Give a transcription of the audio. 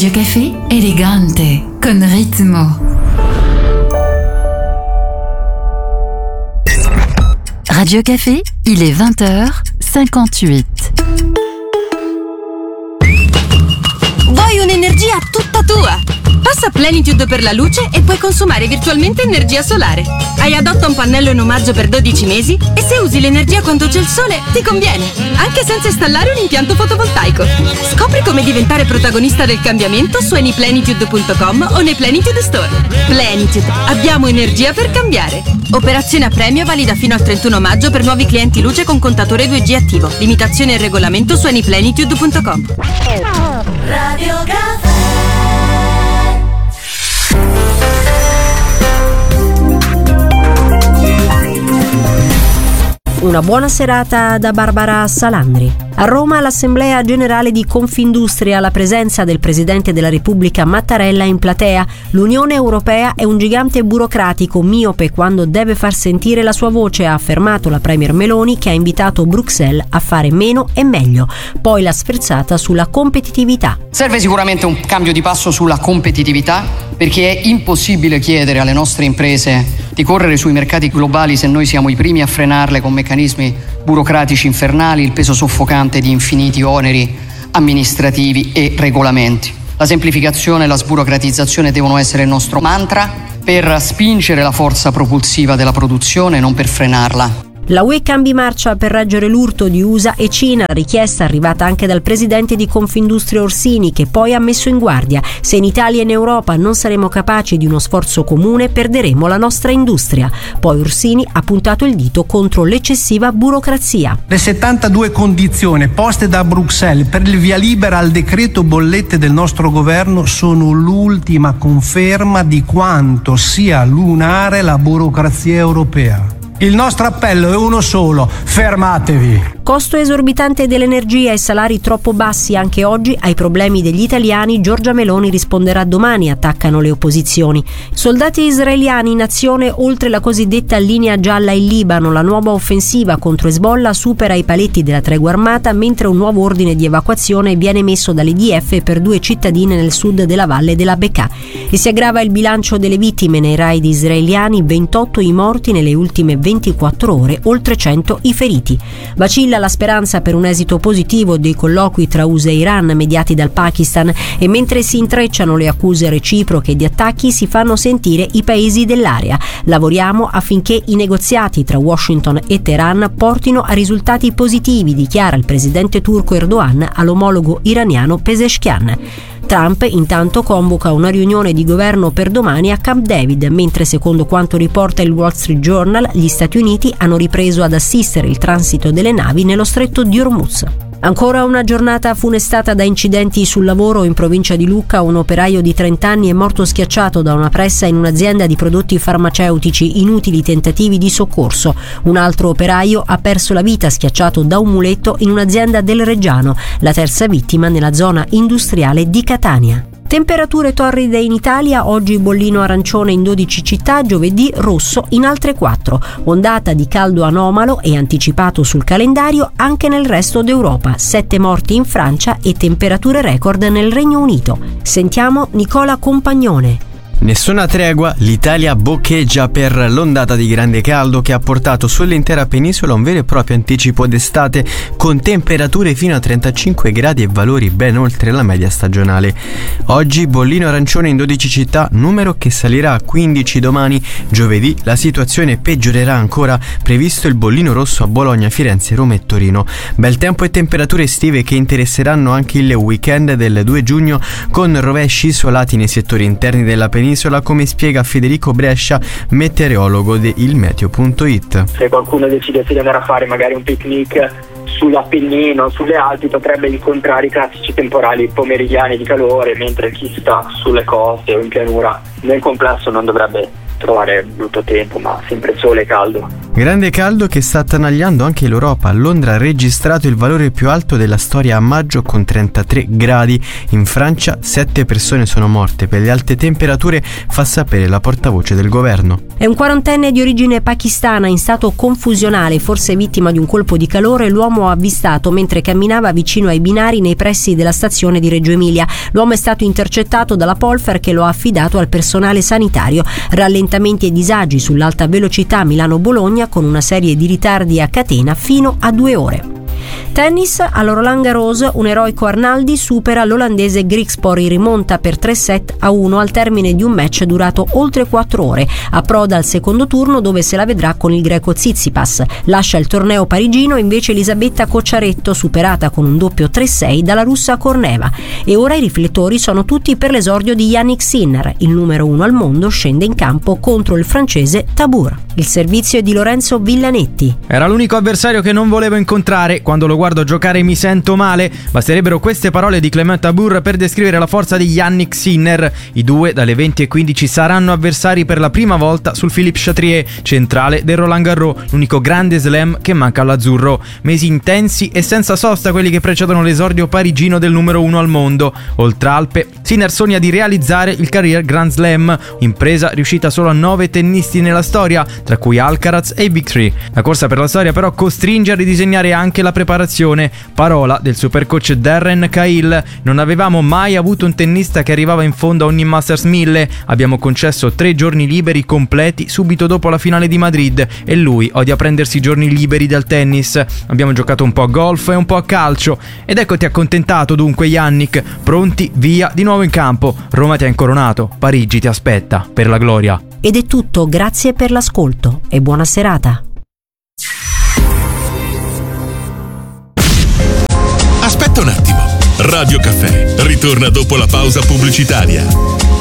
Radio Café, elegante, con ritmo. Radio Café, il est 20h58. Vuoi un'energia tutta tua? Passa a Plenitude per la luce e puoi consumare virtualmente energia solare. Hai Adotta un pannello in omaggio per 12 mesi e se usi l'energia quando c'è il sole ti conviene, anche senza installare un impianto fotovoltaico. Scopri come diventare protagonista del cambiamento su anyplenitude.com o nei Plenitude Store. Plenitude, abbiamo energia per cambiare. Operazione a premio valida fino al 31 maggio per nuovi clienti luce con contatore 2G attivo. Limitazioni e regolamento su anyplenitude.com. Radio Café. Una buona serata da Barbara Salandri. A Roma l'Assemblea Generale di Confindustria alla presenza del Presidente della Repubblica Mattarella in platea. L'Unione Europea è un gigante burocratico miope quando deve far sentire la sua voce, ha affermato la Premier Meloni, che ha invitato Bruxelles a fare meno e meglio. Poi la sferzata sulla competitività. Serve sicuramente un cambio di passo sulla competitività, perché è impossibile chiedere alle nostre imprese di correre sui mercati globali se noi siamo i primi a frenarle con meccanismi burocratici infernali, il peso soffocante di infiniti oneri amministrativi e regolamenti. La semplificazione e la sburocratizzazione devono essere il nostro mantra per spingere la forza propulsiva della produzione, non per frenarla. La UE cambi marcia per reggere l'urto di USA e Cina, richiesta arrivata anche dal presidente di Confindustria Orsini, che poi ha messo in guardia: se in Italia e in Europa non saremo capaci di uno sforzo comune, perderemo la nostra industria. Poi Orsini ha puntato il dito contro l'eccessiva burocrazia. Le 72 condizioni poste da Bruxelles per il via libera al decreto bollette del nostro governo sono l'ultima conferma di quanto sia lunare la burocrazia europea. Il nostro appello è uno solo: fermatevi. Costo esorbitante dell'energia e salari troppo bassi anche oggi ai problemi degli italiani. Giorgia Meloni risponderà domani, attaccano le opposizioni. Soldati israeliani in azione oltre la cosiddetta linea gialla in Libano. La nuova offensiva contro Hezbollah supera i paletti della tregua armata, mentre un nuovo ordine di evacuazione viene emesso dall'IDF per 2 cittadine nel sud della valle della Bekaa. E si aggrava il bilancio delle vittime nei raid israeliani: 28 i morti nelle ultime 24 ore, oltre 100 i feriti. Vacilla la speranza per un esito positivo dei colloqui tra USA e Iran mediati dal Pakistan, e mentre si intrecciano le accuse reciproche di attacchi si fanno sentire i paesi dell'area. Lavoriamo affinché i negoziati tra Washington e Teheran portino a risultati positivi, dichiara il presidente turco Erdogan all'omologo iraniano Pezeshkian. Trump intanto convoca una riunione di governo per domani a Camp David, mentre secondo quanto riporta il Wall Street Journal gli Stati Uniti hanno ripreso ad assistere il transito delle navi nello stretto di Hormuz. Ancora una giornata funestata da incidenti sul lavoro. In provincia di Lucca un operaio di 30 anni è morto schiacciato da una pressa in un'azienda di prodotti farmaceutici, inutili tentativi di soccorso. Un altro operaio ha perso la vita schiacciato da un muletto in un'azienda del Reggiano, la terza vittima nella zona industriale di Catania. Temperature torride in Italia, oggi bollino arancione in 12 città, giovedì rosso in altre 4. Ondata di caldo anomalo e anticipato sul calendario anche nel resto d'Europa. 7 morti in Francia e temperature record nel Regno Unito. Sentiamo Nicola Compagnone. Nessuna tregua, l'Italia boccheggia per l'ondata di grande caldo che ha portato sull'intera penisola un vero e proprio anticipo d'estate, con temperature fino a 35 gradi e valori ben oltre la media stagionale. Oggi bollino arancione in 12 città, numero che salirà a 15 domani. Giovedì la situazione peggiorerà ancora, previsto il bollino rosso a Bologna, Firenze, Roma e Torino. Bel tempo e temperature estive che interesseranno anche il weekend del 2 giugno, con rovesci isolati nei settori interni della penisola, come spiega Federico Brescia, meteorologo di ilmeteo.it. Se qualcuno decide di andare a fare magari un picnic sull'Appennino, sulle Alpi, potrebbe incontrare i classici temporali pomeridiani di calore, mentre chi sta sulle coste o in pianura nel complesso non dovrebbe trovare brutto tempo, ma sempre sole e caldo. Grande caldo che sta attanagliando anche l'Europa. Londra ha registrato il valore più alto della storia a maggio con 33 gradi. In Francia 7 persone sono morte per le alte temperature, fa sapere la portavoce del governo. È un quarantenne di origine pakistana in stato confusionale, forse vittima di un colpo di calore. L'uomo avvistato mentre camminava vicino ai binari nei pressi della stazione di Reggio Emilia. L'uomo è stato intercettato dalla Polfer, che lo ha affidato al personale sanitario. Rallentamenti e disagi sull'alta velocità Milano-Bologna, con una serie di ritardi a catena fino a 2 ore. Tennis, allo Roland Garros un eroico Arnaldi supera l'olandese Griekspoor in rimonta per 3-1 al termine di un match durato oltre 4 ore. Approda al secondo turno, dove se la vedrà con il greco Tsitsipas. Lascia il torneo parigino invece Elisabetta Cocciaretto, superata con un doppio 3-6 dalla russa Korneva. E ora i riflettori sono tutti per l'esordio di Jannik Sinner. Il numero 1 al mondo scende in campo contro il francese Tabur. Il servizio è di Lorenzo Villanetti. Era l'unico avversario che non volevo incontrare. Quando lo guardo giocare mi sento male. Basterebbero queste parole di Clément Tabur per descrivere la forza di Jannik Sinner. I due dalle 20:15 saranno avversari per la prima volta sul Philippe Chatrier, centrale del Roland Garros, l'unico grande slam che manca all'azzurro. Mesi intensi e senza sosta quelli che precedono l'esordio parigino del numero 1 al mondo. Oltre Alpe, Sinner sogna di realizzare il Career Grand Slam, impresa riuscita solo a 9 tennisti nella storia, tra cui Alcaraz e i Big Three. La corsa per la storia però costringe a ridisegnare anche la preparazione. Parola del supercoach Darren Cahill: non avevamo mai avuto un tennista che arrivava in fondo a ogni Masters 1000. Abbiamo concesso 3 giorni liberi completi subito dopo la finale di Madrid e lui odia prendersi giorni liberi dal tennis. Abbiamo giocato un po' a golf e un po' a calcio ed eccoti accontentato dunque Jannik, pronti, via, di nuovo in campo. Roma ti ha incoronato, Parigi ti aspetta per la gloria. Ed è tutto, grazie per l'ascolto e buona serata. Aspetta un attimo, Radio Caffè ritorna dopo la pausa pubblicitaria.